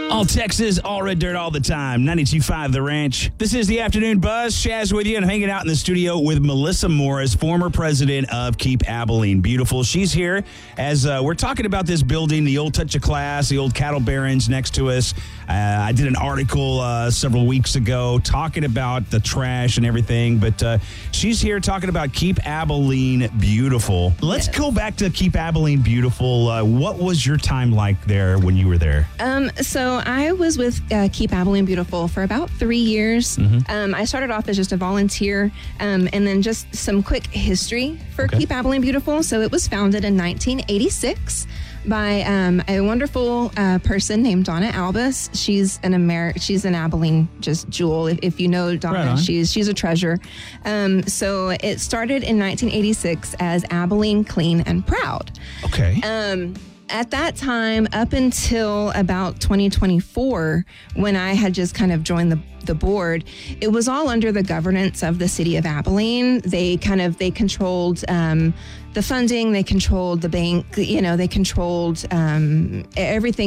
All Texas, all red dirt all the time. 92.5 The Ranch. This is the Afternoon Buzz. Shaz with you and hanging out in the studio with Melissa Morris, former president of Keep Abilene Beautiful. She's here as we're talking about this building, the old Touch of Class, the old cattle barons next to us. I did an article several weeks ago talking about the trash and everything, but she's here talking about Keep Abilene Beautiful. Let's go back to Keep Abilene Beautiful. What was your time like there when you were there? So I was with Keep Abilene Beautiful for about 3 years. I started off as just a volunteer, and then just some quick history for Keep Abilene Beautiful. So it was founded in 1986 by a wonderful person named Donna Albus. She's an Abilene just jewel. If you know Donna, she's a treasure. So it started in 1986 as Abilene Clean and Proud. Okay. At that time, up until about 2024, when I had just kind of joined the board, it was all under the governance of the city of Abilene. They controlled the funding, they controlled the bank, they controlled everything